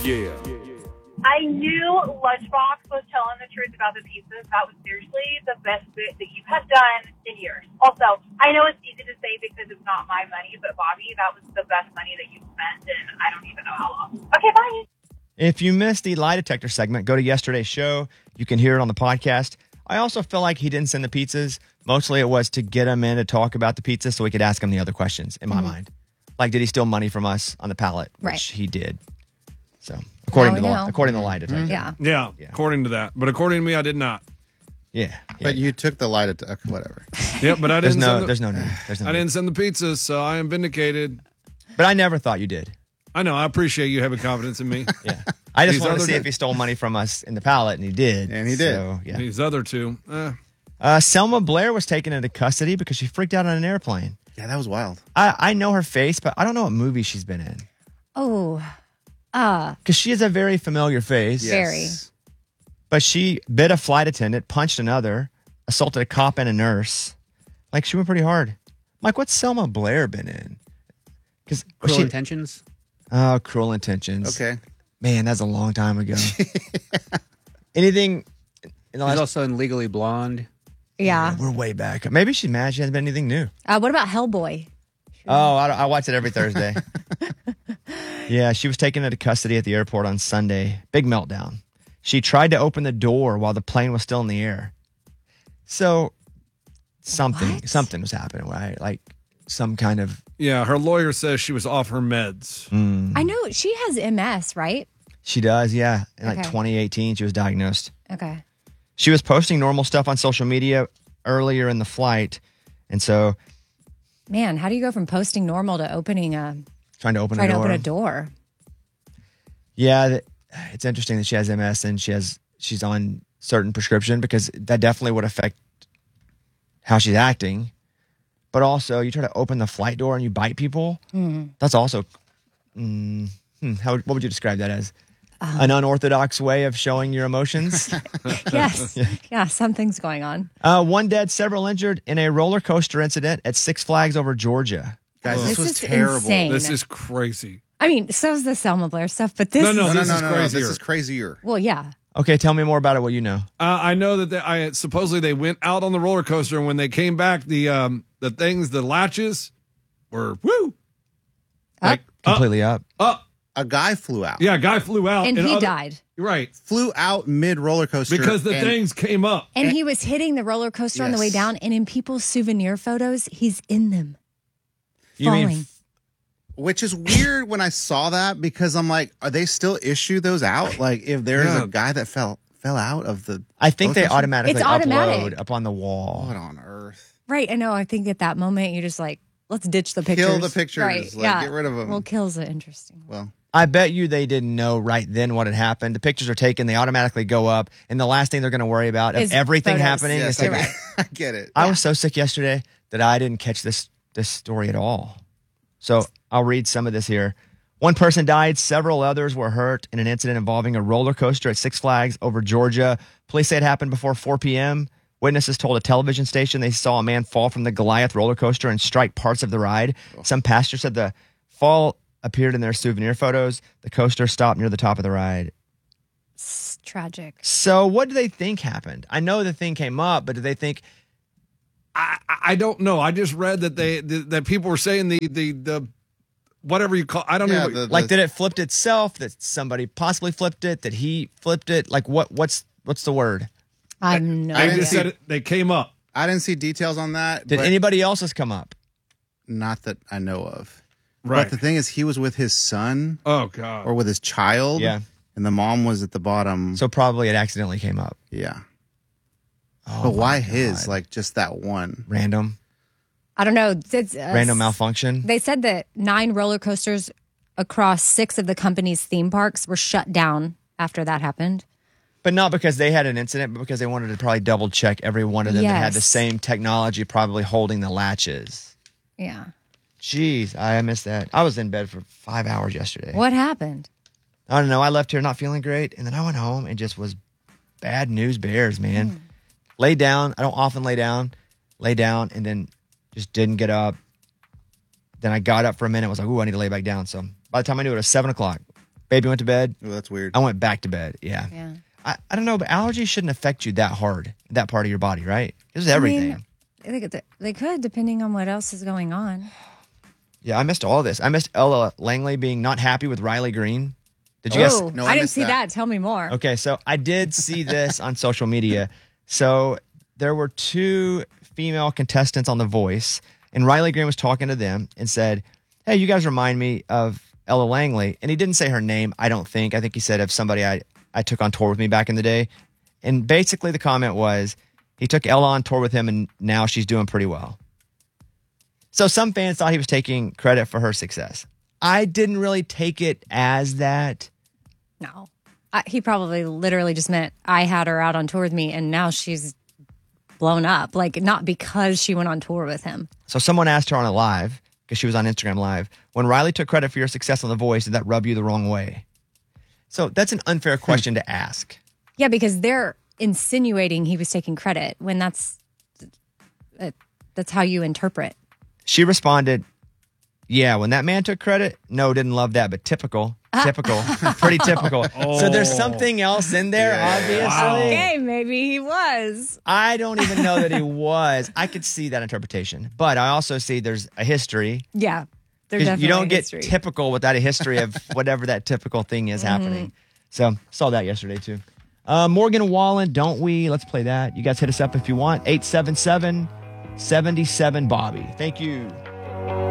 Yeah. I knew Lunchbox was telling the truth about the pizzas. That was seriously the best bit that you have done in years. Also, I know it's easy to say because it's not my money, but Bobby, that was the best money that you've spent in I don't even know how long. Okay, bye. If you missed the lie detector segment, go to yesterday's show. You can hear it on the podcast. I also feel like he didn't send the pizzas. Mostly it was to get him in to talk about the pizza so we could ask him the other questions, in my mind. Like, did he steal money from us on the pallet? Which he did. So, according to the lie detector. Yeah, according to that. But according to me, I did not. Yeah. But you took the lie detector, whatever. Yep, but I didn't There's no need. I didn't send the pizzas, so I am vindicated. But I never thought you did. I know. I appreciate you having confidence in me. Yeah. I just wanted to see if he stole money from us in the pallet, and he did. And he did. So, yeah. These other two. Selma Blair was taken into custody because she freaked out on an airplane. Yeah, that was wild. I know her face, but I don't know what movie she's been in. Because she has a very familiar face. Very. But she bit a flight attendant, punched another, assaulted a cop and a nurse. Like, she went pretty hard. Mike, what's Selma Blair been in? Cruel Intentions? Oh, Cruel Intentions. Okay. Man, that's a long time ago. Anything in the last... She's also in Legally Blonde. Yeah. We're way back. Maybe she's mad she hasn't been anything new. What about Hellboy? Oh, I watch it every Thursday. Yeah, she was taken into custody at the airport on Sunday. Big meltdown. She tried to open the door while the plane was still in the air. So something was happening, right? Like some kind of... Yeah, her lawyer says she was off her meds. I know she has MS, right? She does, yeah. In like 2018, she was diagnosed. Okay. She was posting normal stuff on social media earlier in the flight. And so... Man, how do you go from posting normal to opening a... Trying to open a door? Yeah, it's interesting that she has MS and she's on certain prescription because that definitely would affect how she's acting. But also, you try to open the flight door and you bite people. That's also... what would you describe that as? An unorthodox way of showing your emotions? Yes. Yeah, something's going on. One dead, several injured in a roller coaster incident at Six Flags over Georgia. Guys, this was is terrible. insane. This is crazy. I mean, so's the Selma Blair stuff, but this No, is... this is crazier. This is crazier. Well, yeah. Okay, tell me more about it, what you know. I know that supposedly they went out on the roller coaster, and when they came back, the latches were Completely up. A guy flew out. Yeah, a guy flew out. And he died. Right. Flew out mid roller coaster. Because the things came up. And he was hitting the roller coaster on the way down, and in people's souvenir photos, he's in them. Falling. Which is weird when I saw that because I'm like, are they still issue those out? Like if there's a guy that fell out of the... I think they automatically It's automatic. upload up on the wall. What on earth? Right, I know. I think at that moment, you're just like, let's ditch the pictures. Kill the pictures. Right, Like, get rid of them. Well, kills it interesting. Well, I bet you they didn't know right then what had happened. The pictures are taken, they automatically go up, and the last thing they're going to worry about Is of everything photos. happening yes, is... I get it. I was so sick yesterday that I didn't catch this story at all. So I'll read some of this here. One person died. Several others were hurt in an incident involving a roller coaster at Six Flags over Georgia. Police say it happened before 4 p.m. Witnesses told a television station they saw a man fall from the Goliath roller coaster and strike parts of the ride. Some passengers said the fall appeared in their souvenir photos. The coaster stopped near the top of the ride. It's tragic. So what do they think happened? I know the thing came up, but do they think... I don't know. I just read that that people were saying the whatever you call... I don't know. Like, did it flipped itself? That somebody possibly flipped it? That he flipped it? Like, what's the word? I know. I just said they came up. I didn't see details on that. Did anybody else's come up? Not that I know of. Right. But the thing is, he was with his son. Oh, God. Or with his child. Yeah. And the mom was at the bottom. So probably it accidentally came up. Yeah. Oh, but why his? Like, just that one? Random? I don't know. Random malfunction? They said that 9 roller coasters across 6 of the company's theme parks were shut down after that happened. But not because they had an incident, but because they wanted to probably double check every one of them that had the same technology probably holding the latches. Yeah. Jeez, I missed that. I was in bed for 5 hours yesterday. What happened? I don't know. I left here not feeling great, and then I went home and just was bad news bears, man. Lay down. I don't often lay down, and then just didn't get up. Then I got up for a minute, was like, ooh, I need to lay back down. So by the time I knew it was 7 o'clock, Baby went to bed. Oh, that's weird. I went back to bed. Yeah. I don't know, but allergies shouldn't affect you that hard, that part of your body, right? This is everything. They could, depending on what else is going on. Yeah, I missed all this. I missed Ella Langley being not happy with Riley Green. Did you guys? No, I didn't see that. Tell me more. Okay, so I did see this on social media. So there were 2 female contestants on The Voice, and Riley Green was talking to them and said, hey, you guys remind me of Ella Langley. And he didn't say her name, I don't think. I think he said of somebody I took on tour with me back in the day. And basically the comment was, he took Ella on tour with him, and now she's doing pretty well. So some fans thought he was taking credit for her success. I didn't really take it as that. No. He probably literally just meant I had her out on tour with me, and now she's blown up. Like, not because she went on tour with him. So someone asked her on a live, because she was on Instagram Live, when Riley took credit for your success on The Voice, did that rub you the wrong way? So that's an unfair question to ask. Yeah, because they're insinuating he was taking credit when that's how you interpret. She responded, yeah, when that man took credit, no, didn't love that, but typical, pretty typical. So there's something else in there, obviously. Wow. Okay, maybe he was. I don't even know that he was. I could see that interpretation, but I also see there's a history. Yeah, there's definitely you don't get history. typical without a history of whatever that typical thing is happening. So saw that yesterday too. Morgan Wallen, Don't We? Let's play that. You guys hit us up if you want. 877-77-BOBBY. Thank you.